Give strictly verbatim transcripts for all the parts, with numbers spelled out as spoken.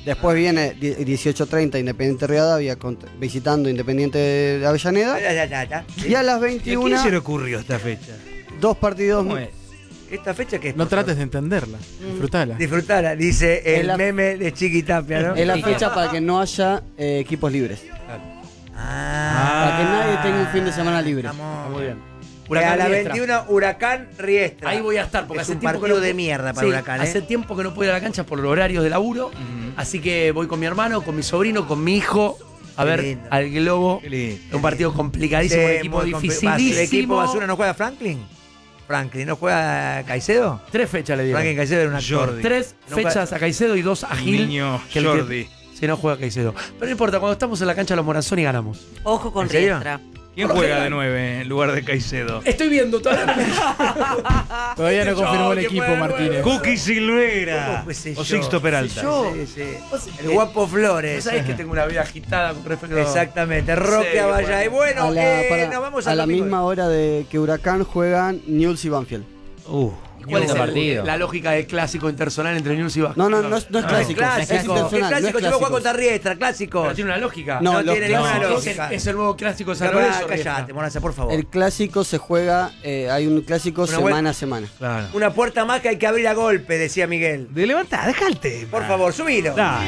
Después viene dieciocho treinta Independiente Rivadavia contra- visitando Independiente de Avellaneda. Ya, ya, ya, ya. Y a las ¿Y a veintiuna, quién se le ocurrió esta fecha? dos partidos. ¿Cómo es? ¿Esta fecha qué es? No por favor? trates de entenderla, disfrutala. Disfrutala, dice el Es la- meme de Chiquitapia, ¿no? Es la fecha para que no haya eh, equipos libres. Ah, Para que nadie tenga un fin de semana libre. Estamos- Muy bien. Eh, Huracán a la Riestra. veintiuna, Huracán Riestra. Ahí voy a estar, porque es hace un tiempo que partido no- de mierda para Sí, Huracán, ¿eh? Hace tiempo que no puedo ir a la cancha por los horarios de laburo. Así que voy con mi hermano, con mi sobrino, con mi hijo a Qué ver lindo. al Globo. Qué lindo. Un partido complicadísimo, Sí, un equipo muy compli- dificilísimo. ¿El equipo basura no juega Franklin? ¿Franklin no juega Caicedo? Tres fechas le dieron. Franklin Caicedo era un actor. Jordi. Tres No fechas a Caicedo y dos a Gil. Niño que el que- Jordi. Si no juega Caicedo. Pero no importa, cuando estamos en la cancha de los Moranzoni ganamos. Ojo con ¿En serio? Riestra. ¿Quién juega de nueve en lugar de Caicedo? Estoy viendo toda la Todavía no confirmó el que equipo, juega Martínez. Cookie Silvera. ¿Cómo pues sé O yo? Sixto Peralta. Yo. Sí, sí. Vos- El guapo Flores. Vos sabés que tengo una vida agitada con respecto a... Exactamente, Roque Sí, Avallá. Y bueno, a la, eh, para- nos vamos a al la domingo. misma hora de que Huracán juegan Newell's y Banfield. Uh, ¿Cuál es Lindo el- partido. la lógica del clásico internacional entre News y Vasco? No, no, no, es- no es No, clásico. clásico, Es ¿qué internacional, no es clásico? Si vos clásico. jugás contra Riestra, clásico. Pero tiene una lógica. No, No los tiene ninguna clásicos- lógica. Es, es el nuevo clásico de San Callate, Lorenzo. Callate, Riestra. Moraza, por favor. El clásico se juega, eh, hay un clásico Una semana vuelta- a semana. claro. Una puerta más que hay que abrir a golpe, decía Miguel. De levantar, deja el tema. Por favor, subilo. Dale.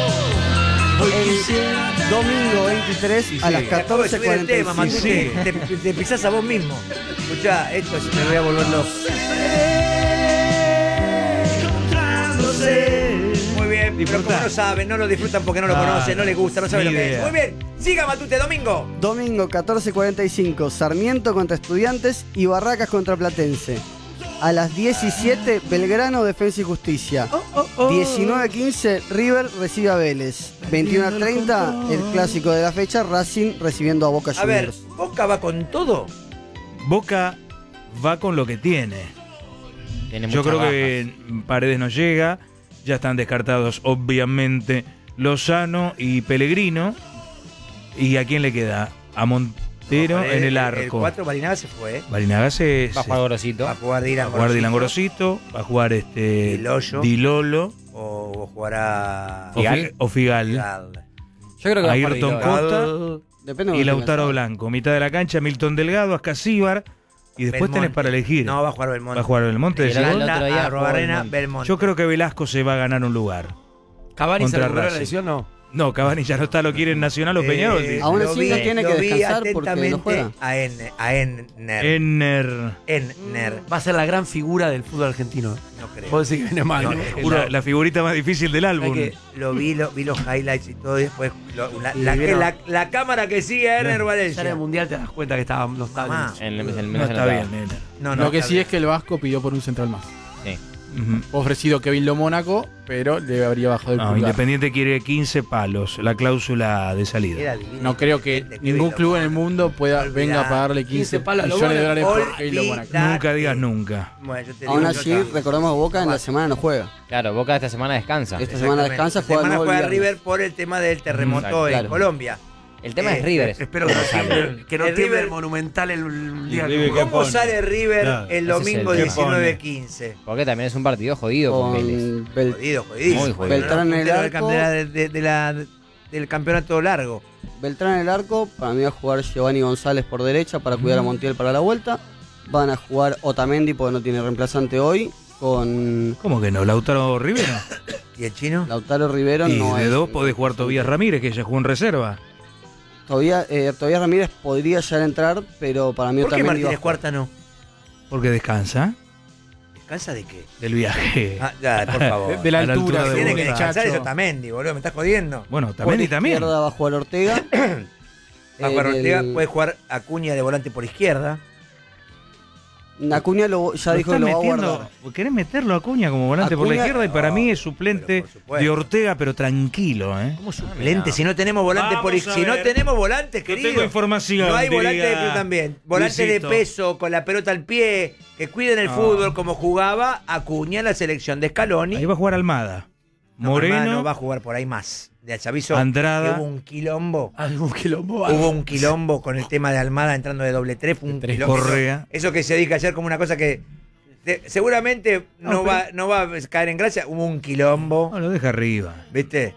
El domingo veintitrés Sí, a sí. las Acabo de catorce subir el cuarenta y tema, cinco. Matute. Sí. Te, te pisás a vos mismo. Escuchá, esto es- me voy a volver loco. Muy bien, pero Disfrutá. como no saben, no lo disfrutan porque no lo Ah, conocen, no les gusta, no saben ni lo que es. idea. Muy bien, siga Matute, domingo. Domingo catorce cuarenta y cinco, Sarmiento contra Estudiantes y Barracas contra Platense. A las diecisiete, Belgrano, Defensa y Justicia. diecinueve quince, River recibe a Vélez. veintiuno treinta, el clásico de la fecha, Racing recibiendo a Boca A ver, Juniors. Boca va con todo. Boca va con lo que tiene. Tiene Yo muchas creo bajas. que Paredes no llega. Ya están descartados, obviamente, Lozano y Pellegrino. ¿Y a quién le queda? A Montero en el El arco. cuatro, Barinaga se fue. ¿eh? Barinaga se, Va a se- jugar Gorosito. Va a jugar Dylan va a jugar Dylan Gorosito, Gorosito, va a jugar este Dilollo. Dilolo O, o jugará. o Figal. O Figal. Figal. Yo creo que va a jugar Ayrton Dilolo. Costa Depende de y cómo Lautaro tengas. Blanco. Mitad de la cancha, Milton Delgado, Ascasíbar. Y después tenés Belmonte. para elegir. No, va a jugar Belmonte. Va a jugar Belmonte. Y decís el vos. otro día jugó Arrobarrena, Belmonte. Belmonte. Yo creo que Velasco se va a ganar un lugar. Cavani se Contra recuperó la Racing. lesión, ¿no? No, Cavani ya no está, lo quiere en Nacional o Peñarol. Eh, dice. Aún lo así vi- no tiene que lo vi descansar porque no atentamente juega. A, en, a Enner. Enner. Enner. Va a ser la gran figura del fútbol argentino. No creo. Puedo decir que viene mal. No, ¿no? te Es juro. la, la figurita más difícil del ¿Sabes álbum. que lo vi, lo, vi los highlights y todo, y después lo- la, Y la- vieron- la- la cámara que sigue a Enner Ya en el Valencia. Mundial te das cuenta que estaba, no estaba Mamá. bien. En el, en el No menos está anotado. bien, Enner. No, no, Lo que está sí bien. es que el Vasco pidió por un central más. Sí. Ujú. Fue ofrecido Kevin Lo Mónaco, pero le habría bajado el No, pulgar. Independiente quiere quince palos, la cláusula de salida. Era divino. No creo que Independiente, ningún Kevin club en el Lomona. mundo pueda Olvidá. venga a pagarle quince quince palos a Lo millones de Mónaco. dólares por Kevin Lo Olvidá. Mónaco. Date. Nunca digas nunca. Bueno, yo te Aún digo, así, yo también. recordemos que Boca en la semana no juega. Claro, Boca esta semana descansa. Esta semana Exactamente. descansa, Esta juega semana nuevo el juega viernes. River por el tema del terremoto Exacto, en claro. Colombia. El tema Eh, es River. Espero que no ¿Cómo sale? tiemble, que no El tiemble River- el Monumental el día River que que ¿Cómo pone? sale River Claro. el Ese es domingo el tema. diecinueve quince? Porque también es un partido jodido con Vélez. Con Bel- Jodido, jodidísimo. Muy jodido. Beltrán en el Puntero del arco. cam- de la- de- de la- del campeonato largo. Beltrán en el arco, para mí va a jugar Giovanni González por derecha para cuidar a Montiel para la vuelta. Van a jugar Otamendi porque no tiene reemplazante hoy, con ¿Cómo que no? Lautaro Rivero. ¿Y el chino? Lautaro Rivero. Y no de es- dos podés jugar Tobías Ramírez, que ya jugó en reserva. Todavía, eh, todavía Ramírez podría ya entrar, pero para mí ¿Por qué Otamendi va a Martínez jugar. Cuarta no? Porque descansa ¿Descansa de qué? del viaje. Ah, ya, por favor. De, de la A la altura, altura de Tiene según que el descansar Chacho. eso Otamendi, boludo. Me estás jodiendo. Bueno, Por también y también. izquierda va a jugar Ortega. Va a jugar En Ortega, el- puede jugar Acuña de volante por izquierda. Acuña lo- ya Lo dijo que estás lo va a metiendo- guardar. Querés meterlo a Acuña como volante por la Acuña- izquierda y para No, mí es pero suplente por supuesto. de Ortega, pero tranquilo, ¿eh? ¿Cómo suplente? Si no tenemos volante Vamos por a izquierda. Si no ver. tenemos volantes, No querido. tengo información, No hay diría volante de pero también. Volante Luisito. de peso, con la pelota al pie, que cuiden el No. fútbol como jugaba Acuña en la selección de Scaloni. Ahí va a jugar Almada. No, Moreno, hermano, va a jugar por ahí más. De aviso Andrada. que hubo un quilombo. algún quilombo. Hubo un quilombo con el tema de Almada entrando de doble tres. Fue un Tres. quilombo. Correa. Eso que se dedica ayer como una cosa que te- seguramente no, No, va, no va a caer en gracia. Hubo un quilombo. No, lo deja arriba. ¿Viste?